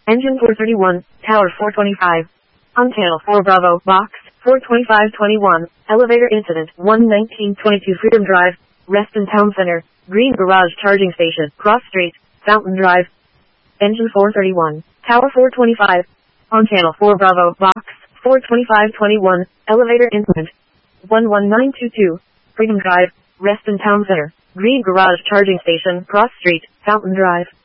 Engine 431, Tower 425. On channel 4 Bravo, box 42521, elevator incident 11922 Freedom Drive, Reston Town Center, Green Garage Charging Station, Cross Street, Fountain Drive. Engine 431, Tower 425. On channel 4 Bravo, box 42521, elevator incident 11922 Freedom Drive, Reston Town Center, Green Garage Charging Station, Cross Street, Fountain Drive.